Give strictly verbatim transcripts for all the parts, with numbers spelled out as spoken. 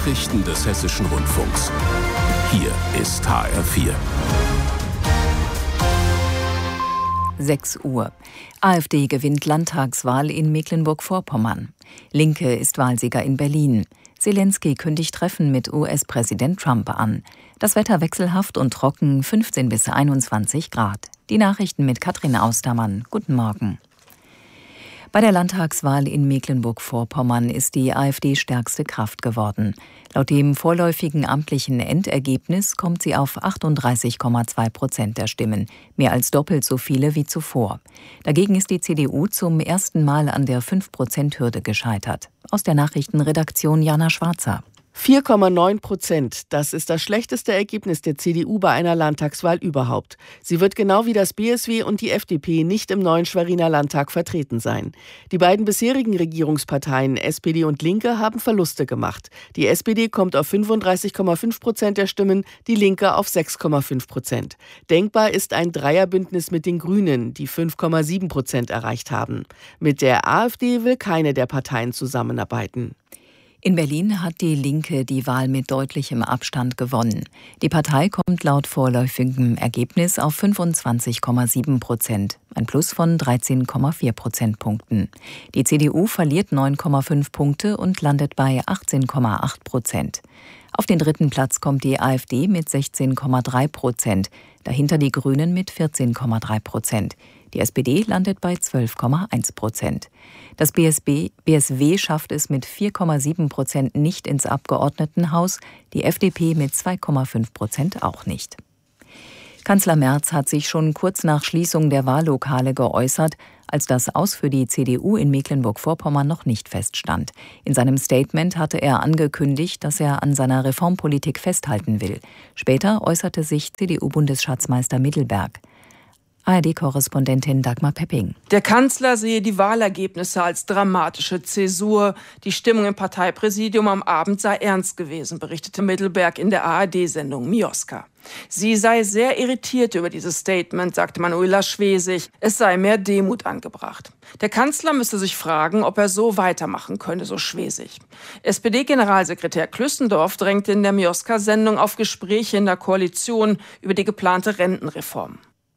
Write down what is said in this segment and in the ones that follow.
Nachrichten des Hessischen Rundfunks. Hier ist H R vier. sechs Uhr. AfD gewinnt Landtagswahl in Mecklenburg-Vorpommern. Linke ist Wahlsieger in Berlin. Zelensky kündigt Treffen mit U S-Präsident Trump an. Das Wetter wechselhaft und trocken, fünfzehn bis einundzwanzig Grad. Die Nachrichten mit Katrin Austermann. Guten Morgen. Bei der Landtagswahl in Mecklenburg-Vorpommern ist die AfD stärkste Kraft geworden. Laut dem vorläufigen amtlichen Endergebnis kommt sie auf achtunddreißig Komma zwei Prozent der Stimmen, mehr als doppelt so viele wie zuvor. Dagegen ist die C D U zum ersten Mal an der fünf Prozent Hürde gescheitert. Aus der Nachrichtenredaktion Jana Schwarzer. vier Komma neun Prozent. Das ist das schlechteste Ergebnis der C D U bei einer Landtagswahl überhaupt. Sie wird genau wie das B S W und die F D P nicht im neuen Schweriner Landtag vertreten sein. Die beiden bisherigen Regierungsparteien S P D und Linke haben Verluste gemacht. Die S P D kommt auf fünfunddreißig Komma fünf Prozent der Stimmen, die Linke auf sechs Komma fünf Prozent. Denkbar ist ein Dreierbündnis mit den Grünen, die fünf Komma sieben Prozent erreicht haben. Mit der AfD will keine der Parteien zusammenarbeiten. In Berlin hat die Linke die Wahl mit deutlichem Abstand gewonnen. Die Partei kommt laut vorläufigem Ergebnis auf fünfundzwanzig Komma sieben Prozent, ein Plus von dreizehn Komma vier Prozentpunkten. Die C D U verliert neun Komma fünf Punkte und landet bei achtzehn Komma acht Prozent. Auf den dritten Platz kommt die AfD mit sechzehn Komma drei Prozent, dahinter die Grünen mit vierzehn Komma drei Prozent. Die S P D landet bei zwölf Komma eins Prozent. Das B S B, B S W schafft es mit vier Komma sieben Prozent nicht ins Abgeordnetenhaus, die F D P mit zwei Komma fünf Prozent auch nicht. Kanzler Merz hat sich schon kurz nach Schließung der Wahllokale geäußert, als das Aus für die C D U in Mecklenburg-Vorpommern noch nicht feststand. In seinem Statement hatte er angekündigt, dass er an seiner Reformpolitik festhalten will. Später äußerte sich C D U-Bundesschatzmeister Mittelberg. A R D-Korrespondentin Dagmar Pepping. Der Kanzler sehe die Wahlergebnisse als dramatische Zäsur. Die Stimmung im Parteipräsidium am Abend sei ernst gewesen, berichtete Mittelberg in der A R D-Sendung Mioska. Sie sei sehr irritiert über dieses Statement, sagte Manuela Schwesig. Es sei mehr Demut angebracht. Der Kanzler müsse sich fragen, ob er so weitermachen könne, so Schwesig. S P D-Generalsekretär Klüssendorf drängte in der Mioska-Sendung auf Gespräche in der Koalition über die geplante Rentenreform.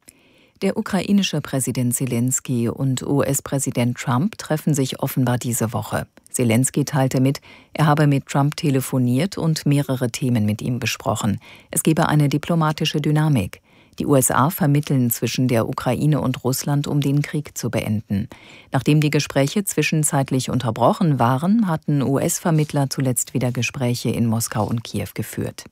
Der ukrainische Präsident Zelensky und U S-Präsident Trump treffen sich offenbar diese Woche. Zelensky teilte mit, er habe mit Trump telefoniert und mehrere Themen mit ihm besprochen. Es gebe eine diplomatische Dynamik. Die U S A vermitteln zwischen der Ukraine und Russland, um den Krieg zu beenden. Nachdem die Gespräche zwischenzeitlich unterbrochen waren, hatten U S-Vermittler zuletzt wieder Gespräche in Moskau und Kiew geführt.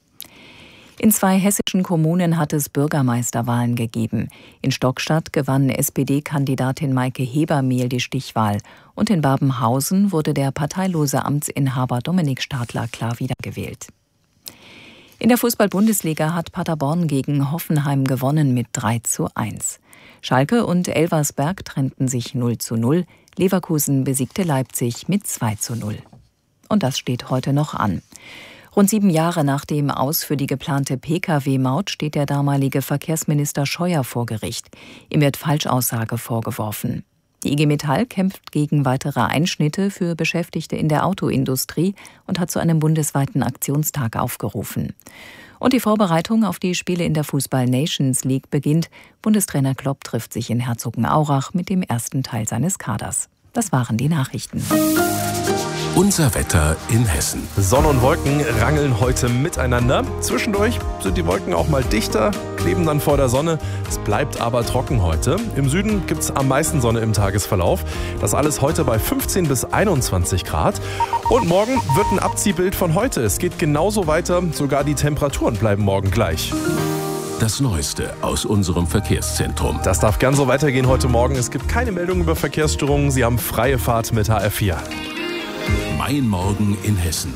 In zwei hessischen Kommunen hat es Bürgermeisterwahlen gegeben. In Stockstadt gewann S P D-Kandidatin Maike Hebermehl die Stichwahl. Und in Babenhausen wurde der parteilose Amtsinhaber Dominik Stadler klar wiedergewählt. In der Fußball-Bundesliga hat Paderborn gegen Hoffenheim gewonnen mit drei zu eins. Schalke und Elversberg trennten sich null zu null. Leverkusen besiegte Leipzig mit zwei zu null. Und das steht heute noch an. Rund sieben Jahre nach dem Aus für die geplante P K W-Maut steht der damalige Verkehrsminister Scheuer vor Gericht. Ihm wird Falschaussage vorgeworfen. Die I G Metall kämpft gegen weitere Einschnitte für Beschäftigte in der Autoindustrie und hat zu einem bundesweiten Aktionstag aufgerufen. Und die Vorbereitung auf die Spiele in der Fußball-Nations League beginnt. Bundestrainer Klopp trifft sich in Herzogenaurach mit dem ersten Teil seines Kaders. Das waren die Nachrichten. Unser Wetter in Hessen. Sonne und Wolken rangeln heute miteinander. Zwischendurch sind die Wolken auch mal dichter, kleben dann vor der Sonne. Es bleibt aber trocken heute. Im Süden gibt es am meisten Sonne im Tagesverlauf. Das alles heute bei fünfzehn bis einundzwanzig Grad. Und morgen wird ein Abziehbild von heute. Es geht genauso weiter, sogar die Temperaturen bleiben morgen gleich. Das Neueste aus unserem Verkehrszentrum. Das darf gern so weitergehen heute Morgen. Es gibt keine Meldungen über Verkehrsstörungen. Sie haben freie Fahrt mit H R vier. Mein Morgen in Hessen.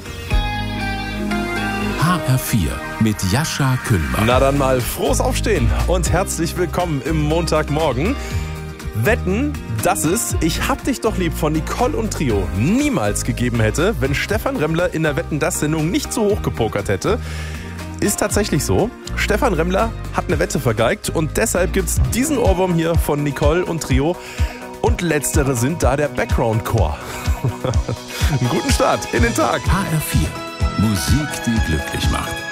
H R vier mit Jascha Kühlmann. Na dann mal frohes Aufstehen und herzlich willkommen im Montagmorgen. Wetten, dass es Ich hab dich doch lieb von Nicole und Trio niemals gegeben hätte, wenn Stefan Remmler in der Wetten-dass-Sendung nicht so hoch gepokert hätte. Ist tatsächlich so. Stefan Remmler hat eine Wette vergeigt und deshalb gibt's diesen Ohrwurm hier von Nicole und Trio. Und letztere sind da der Background-Chor. Einen guten Start in den Tag. H R vier. Musik, die glücklich macht.